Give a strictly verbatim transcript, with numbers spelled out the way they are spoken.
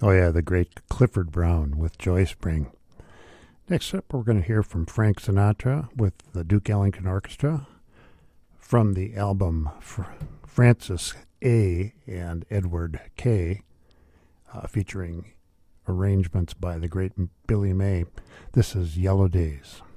Oh, yeah, the great Clifford Brown with Joy Spring. Next up, we're going to hear from Frank Sinatra with the Duke Ellington Orchestra from the album Fr- Francis A. and Edward K., uh, featuring arrangements by the great Billy May. This is Yellow Days.